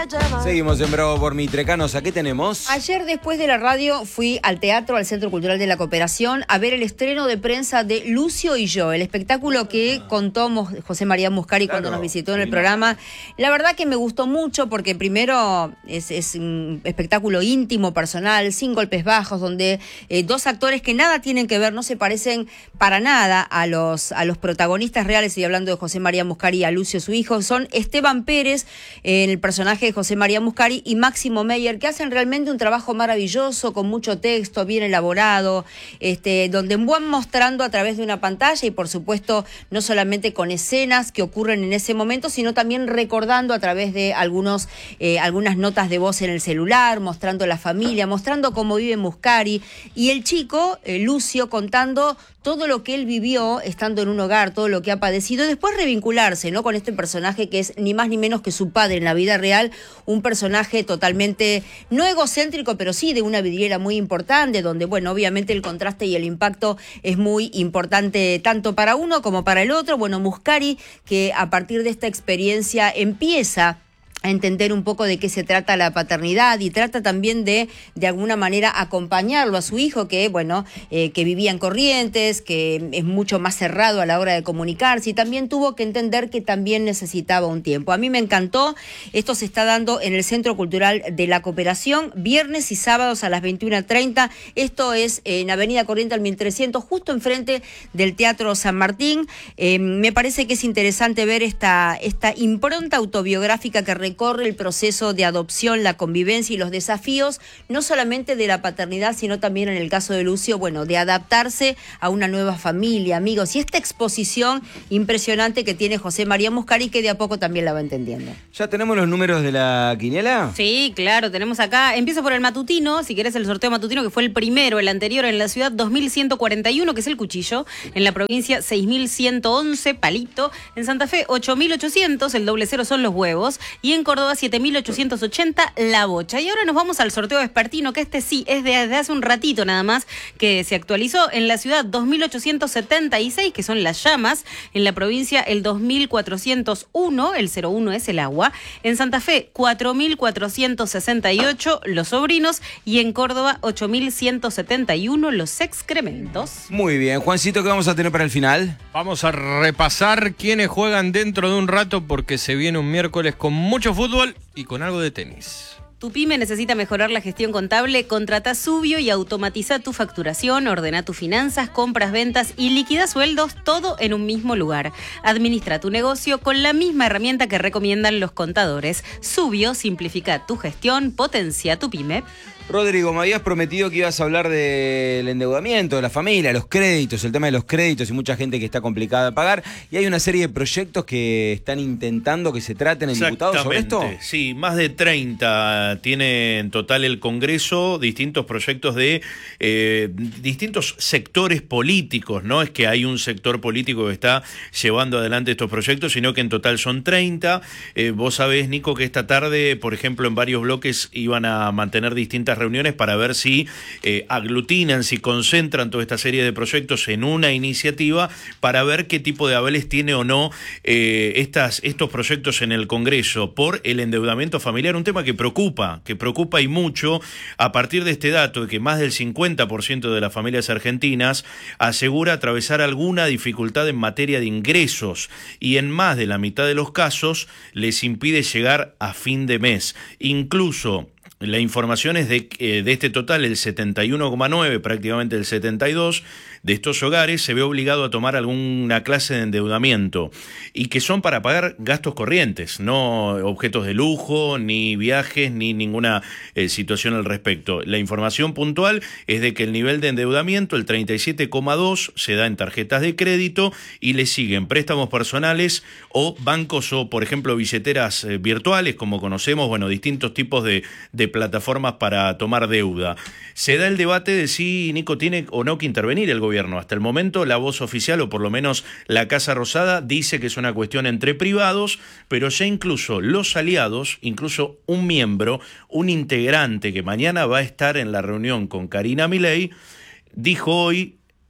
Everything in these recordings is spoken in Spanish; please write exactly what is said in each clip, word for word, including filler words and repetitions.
Seguimos en Bravo por Mitrecanos. ¿A qué tenemos? Ayer, después de la radio, fui al teatro, al Centro Cultural de la Cooperación, a ver el estreno de prensa de Lucio y yo, el espectáculo que contó José María Muscari claro, cuando nos visitó en el programa. La verdad que me gustó mucho porque primero es, es un espectáculo íntimo, personal, sin golpes bajos, donde eh, dos actores que nada tienen que ver, no se parecen para nada a los, a los protagonistas reales, y hablando de José María Muscari y a Lucio, su hijo, son Esteban Pérez, eh, el personaje de José María Muscari, y Máximo Meyer, que hacen realmente un trabajo maravilloso, con mucho texto, bien elaborado, este, donde van mostrando a través de una pantalla y por supuesto no solamente con escenas que ocurren en ese momento, sino también recordando a través de algunos, eh, algunas notas de voz en el celular, mostrando la familia, mostrando cómo vive Muscari, y el chico, eh, Lucio, contando todo lo que él vivió estando en un hogar, todo lo que ha padecido, y después revincularse, ¿no?, con este personaje que es ni más ni menos que su padre en la vida real, un personaje totalmente, no egocéntrico, pero sí de una vidriera muy importante, donde, bueno, obviamente el contraste y el impacto es muy importante tanto para uno como para el otro. Bueno, Muscari, que a partir de esta experiencia empieza a entender un poco de qué se trata la paternidad, y trata también de, de alguna manera, acompañarlo a su hijo, que, bueno, eh, que vivía en Corrientes, que es mucho más cerrado a la hora de comunicarse, y también tuvo que entender que también necesitaba un tiempo. A mí me encantó. Esto se está dando en el Centro Cultural de la Cooperación, viernes y sábados a las veintiuna treinta. Esto es en Avenida Corrientes al mil trescientos, justo enfrente del Teatro San Martín. Eh, me parece que es interesante ver esta, esta impronta autobiográfica que recorre el proceso de adopción, la convivencia y los desafíos, no solamente de la paternidad, sino también en el caso de Lucio, bueno, de adaptarse a una nueva familia, amigos, y esta exposición impresionante que tiene José María Muscari, que de a poco también la va entendiendo. ¿Ya tenemos los números de la quiniela? Sí, claro, tenemos acá, empiezo por el matutino, si querés el sorteo matutino, que fue el primero, el anterior en la ciudad, dos mil ciento cuarenta y uno, que es el cuchillo, en la provincia, seis mil ciento once, palito, en Santa Fe, ocho mil ochocientos, el doble cero son los huevos, y en Córdoba, siete mil ochocientos ochenta, la bocha. Y ahora nos vamos al sorteo vespertino, que este sí es de, de hace un ratito nada más, que se actualizó en la ciudad, dos mil ochocientos setenta y seis, que son las llamas, en la provincia el dos mil cuatrocientos uno, el cero uno es el agua, en Santa Fe cuatro mil cuatrocientos sesenta y ocho, los sobrinos, y en Córdoba ocho mil ciento setenta y uno, los excrementos. Muy bien, Juancito, ¿qué vamos a tener para el final? Vamos a repasar quiénes juegan dentro de un rato, porque se viene un miércoles con mucho fútbol y con algo de tenis. Tu pyme necesita mejorar la gestión contable, contrata Subio y automatiza tu facturación, ordena tus finanzas, compras, ventas y liquida sueldos, todo en un mismo lugar. Administra tu negocio con la misma herramienta que recomiendan los contadores. Subio simplifica tu gestión, potencia tu pyme. Rodrigo, me habías prometido que ibas a hablar del endeudamiento de la familia, los créditos, el tema de los créditos y mucha gente que está complicada de pagar. Y hay una serie de proyectos que están intentando que se traten en diputados sobre esto. Sí, más de treinta tiene en total el Congreso, distintos proyectos de eh, distintos sectores políticos. No es que hay un sector político que está llevando adelante estos proyectos, sino que en total son treinta. Eh, vos sabés, Nico, que esta tarde, por ejemplo, en varios bloques iban a mantener distintas reuniones para ver si eh, aglutinan, si concentran toda esta serie de proyectos en una iniciativa, para ver qué tipo de avales tiene o no eh, estas, estos proyectos en el Congreso por el endeudamiento familiar, un tema que preocupa, que preocupa y mucho, a partir de este dato de que más del cincuenta por ciento de las familias argentinas asegura atravesar alguna dificultad en materia de ingresos, y en más de la mitad de los casos les impide llegar a fin de mes. Incluso la información es de, eh, de este total, el setenta y uno coma nueve, prácticamente el setenta y dos de estos hogares se ve obligado a tomar alguna clase de endeudamiento, y que son para pagar gastos corrientes, no objetos de lujo, ni viajes, ni ninguna eh, situación al respecto. La información puntual es de que el nivel de endeudamiento, el treinta y siete coma dos, se da en tarjetas de crédito, y le siguen préstamos personales o bancos, o por ejemplo billeteras eh, virtuales, como conocemos, bueno, distintos tipos de, de plataformas para tomar deuda. Se da el debate de si, Nico, tiene o no que intervenir el gobierno. Hasta el momento la voz oficial, o por lo menos la Casa Rosada, dice que es una cuestión entre privados, pero ya incluso los aliados, incluso un miembro, un integrante que mañana va a estar en la reunión con Karina Milei, dijo hoy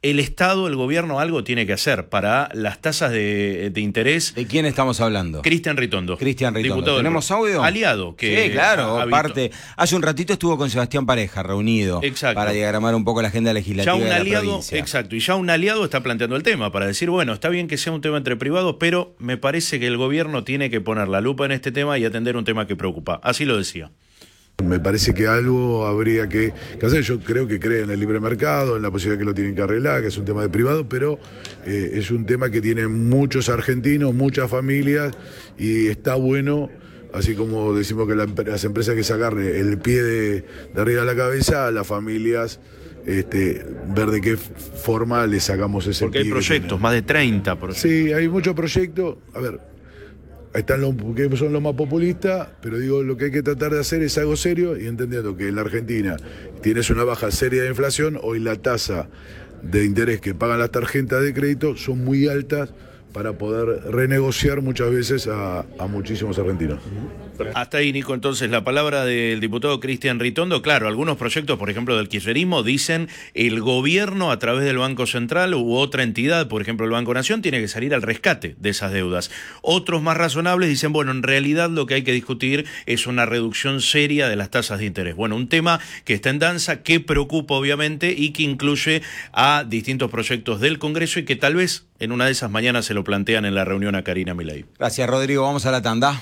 el Estado, el gobierno, algo tiene que hacer para las tasas de, de interés. ¿De quién estamos hablando? Cristian Ritondo. Cristian Ritondo. Diputado ¿Tenemos audio? Aliado. Que sí, claro. ha, Aparte, hace un ratito estuvo con Sebastián Pareja reunido. Exacto. Para diagramar un poco la agenda legislativa ya un de la aliado, provincia. Exacto. Y ya un aliado está planteando el tema para decir, bueno, está bien que sea un tema entre privados, pero me parece que el gobierno tiene que poner la lupa en este tema y atender un tema que preocupa. Así lo decía. Me parece que algo habría que, que hacer. Yo creo que cree en el libre mercado, en la posibilidad que lo tienen que arreglar, que es un tema de privado, pero eh, es un tema que tiene muchos argentinos, muchas familias, y está bueno, así como decimos que la, las empresas hay que sacarle el pie de, de arriba de la cabeza a las familias, este, ver de qué forma le sacamos ese Porque pie. hay proyectos, más de treinta proyectos. Sí, hay muchos proyectos. A ver, ahí están los que son los más populistas, pero digo, lo que hay que tratar de hacer es algo serio y entendiendo que en la Argentina tienes una baja seria de inflación, hoy la tasa de interés que pagan las tarjetas de crédito son muy altas para poder renegociar muchas veces a, a muchísimos argentinos. Hasta ahí, Nico, entonces la palabra del diputado Cristian Ritondo. Claro, algunos proyectos, por ejemplo, del kirchnerismo, dicen el gobierno a través del Banco Central u otra entidad, por ejemplo el Banco Nación, tiene que salir al rescate de esas deudas. Otros más razonables dicen, bueno, en realidad lo que hay que discutir es una reducción seria de las tasas de interés. Bueno, un tema que está en danza, que preocupa obviamente y que incluye a distintos proyectos del Congreso y que tal vez en una de esas mañanas se lo plantean en la reunión a Karina Milei. Gracias, Rodrigo. Vamos a la tanda.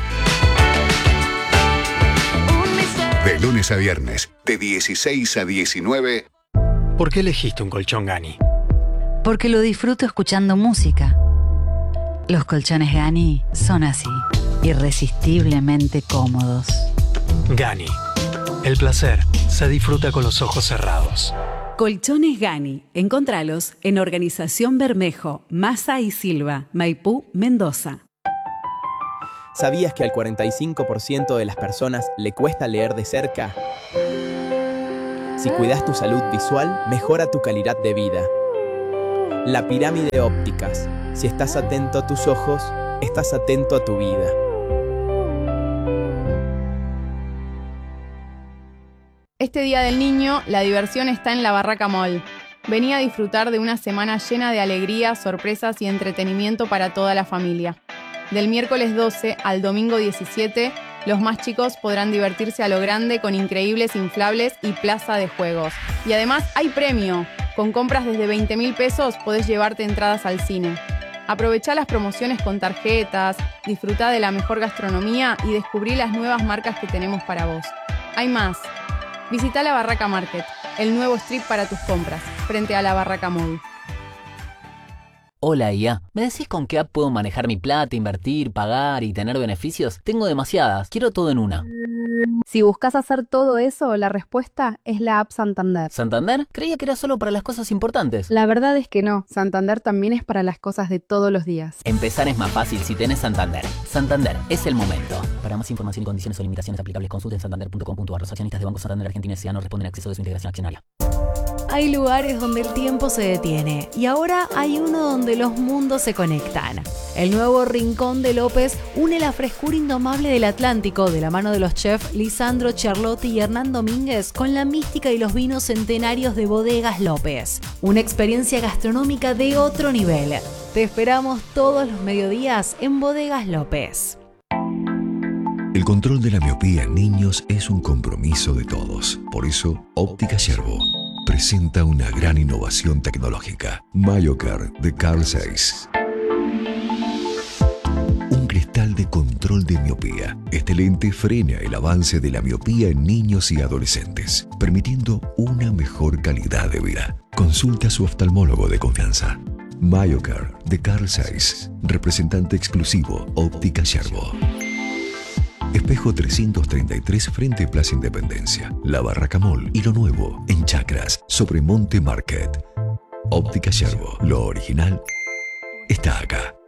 De lunes a viernes, de dieciséis a diecinueve. ¿Por qué elegiste un colchón Gani? Porque lo disfruto escuchando música. Los colchones Gani son así, irresistiblemente cómodos. Gani. El placer se disfruta con los ojos cerrados. Colchones Gani. Encontralos en Organización Bermejo, Massa y Silva, Maipú, Mendoza. ¿Sabías que al cuarenta y cinco por ciento de las personas le cuesta leer de cerca? Si cuidas tu salud visual, mejora tu calidad de vida. La pirámide ópticas. Si estás atento a tus ojos, estás atento a tu vida. Este Día del Niño, la diversión está en la Barraca Mall. Vení a disfrutar de una semana llena de alegría, sorpresas y entretenimiento para toda la familia. Del miércoles doce al domingo diecisiete, los más chicos podrán divertirse a lo grande con increíbles inflables y plaza de juegos. Y además hay premio. Con compras desde veinte mil pesos podés llevarte entradas al cine. Aprovechá las promociones con tarjetas, disfrutá de la mejor gastronomía y descubrí las nuevas marcas que tenemos para vos. Hay más. Visitá la Barraca Market, el nuevo strip para tus compras, frente a la Barraca Mall. Hola I A, ¿me decís con qué app puedo manejar mi plata, invertir, pagar y tener beneficios? Tengo demasiadas, quiero todo en una. Si buscas hacer todo eso, la respuesta es la app Santander. ¿Santander? Creía que era solo para las cosas importantes. La verdad es que no, Santander también es para las cosas de todos los días. Empezar es más fácil si tenés Santander. Santander, es el momento. Para más información y condiciones o limitaciones aplicables, consulten santander punto com punto a r. Los accionistas de Banco Santander Argentina S A no responden a acceso de su integración accionaria. Hay lugares donde el tiempo se detiene y ahora hay uno donde los mundos se conectan. El nuevo Rincón de López une la frescura indomable del Atlántico de la mano de los chefs Lisandro Charlotti y Hernán Domínguez con la mística y los vinos centenarios de Bodegas López. Una experiencia gastronómica de otro nivel. Te esperamos todos los mediodías en Bodegas López. El control de la miopía en niños es un compromiso de todos. Por eso, Óptica Yerbo presenta una gran innovación tecnológica. MyoCare de Carl Zeiss. Un cristal de control de miopía. Este lente frena el avance de la miopía en niños y adolescentes, permitiendo una mejor calidad de vida. Consulte a su oftalmólogo de confianza. MyoCare de Carl Zeiss, representante exclusivo Óptica Yerbo. Espejo trescientos treinta y tres frente Plaza Independencia, La Barraca Mall y lo nuevo en Chacras sobre Monte Market. Óptica Yerbo, lo original está acá.